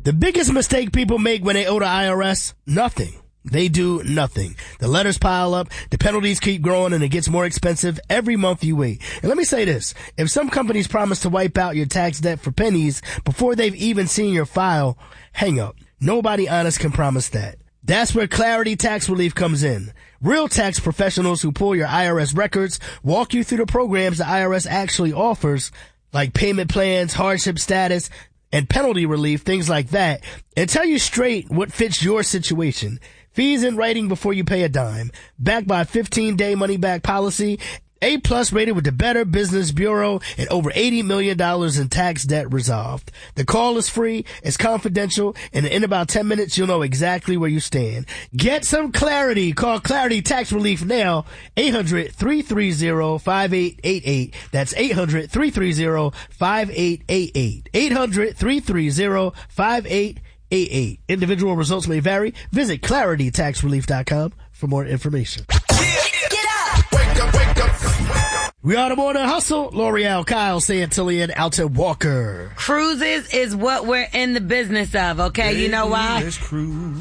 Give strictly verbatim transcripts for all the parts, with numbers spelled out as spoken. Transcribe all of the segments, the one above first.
The biggest mistake people make when they owe the I R S? Nothing. They do nothing. The letters pile up, the penalties keep growing, and it gets more expensive every month you wait. And let me say this. If some companies promise to wipe out your tax debt for pennies before they've even seen your file, hang up. Nobody honest can promise that. That's where Clarity Tax Relief comes in. Real tax professionals who pull your I R S records, walk you through the programs the I R S actually offers, like payment plans, hardship status, and penalty relief, things like that, and tell you straight what fits your situation. Fees in writing before you pay a dime. Backed by a fifteen-day money-back policy. A-plus rated with the Better Business Bureau and over eighty million dollars in tax debt resolved. The call is free, it's confidential, and in about ten minutes you'll know exactly where you stand. Get some clarity. Call Clarity Tax Relief now. eight hundred, three three zero, five eight eight eight. That's eight hundred, three three zero, five eight eight eight. eight hundred, three three zero, five eight eight eight. Individual results may vary. Visit clarity tax relief dot com for more information. Get up! Wake up, wake up! We are the Morning Hustle. L'Oreal, Kyle, Santillian, Alton Walker. Cruises is what we're in the business of, okay? Baby, you know why? Let's cruise.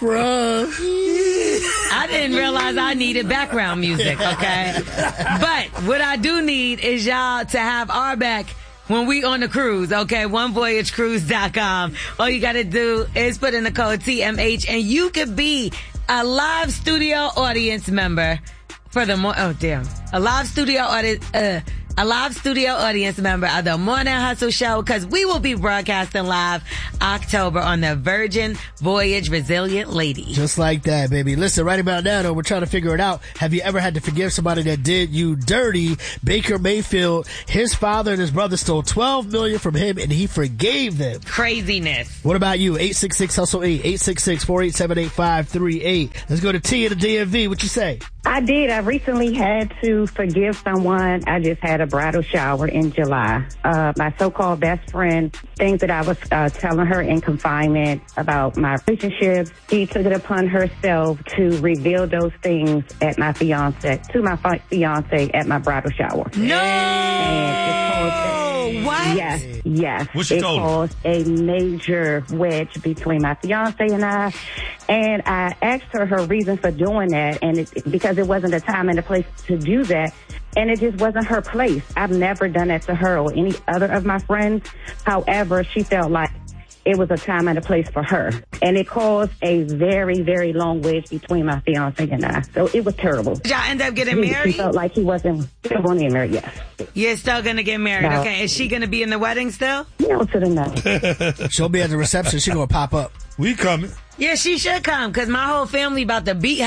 I didn't realize I needed background music, okay? But what I do need is y'all to have our back when we on the cruise, okay? one voyage cruise dot com. All you gotta do is put in the code T M H and you could be a live studio audience member for the more, oh damn, a live studio audience, uh, a live studio audience member of the Morning Hustle Show, because we will be broadcasting live October on the Virgin Voyage Resilient Lady. Just like that, baby. Listen, right about now, though, we're trying to figure it out. Have you ever had to forgive somebody that did you dirty? Baker Mayfield, his father and his brother stole twelve million dollars from him, and he forgave them. Craziness. What about you? eight six six, hustle eight, eight six six, four eight seven, eight five three eight. Let's go to T in the D M V. What you say? I did. I recently had to forgive someone. I just had a bridal shower in July. Uh, my so-called best friend, things that I was uh, telling her in confinement about my relationship, she took it upon herself to reveal those things at my fiance, to my fi- fiance at my bridal shower. No! And it caused, what? Yes, yes. What she it told caused a major wedge between my fiance and I. And I asked her her reason for doing that, and it, because it wasn't a time and a place to do that, and it just wasn't her place. I've never done that to her or any other of my friends. However, she felt like it was a time and a place for her, and it caused a very, very long wedge between my fiance and I. So it was terrible. Did y'all end up getting He, married? he felt like he wasn't still going to get married, yes. You're still going to get married, No. okay. Is she going to be in the wedding still? No to the no. She'll be at the reception. She's going to pop up. We coming. Yeah, she should come, because my whole family about to beat her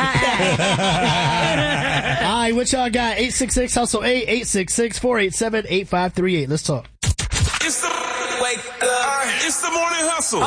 ass. All right, what y'all got? eight six six, hustle eight, eight six six, four eight seven, eight five three eight. Let's talk. It's the, wake up. It's the Morning Hustle.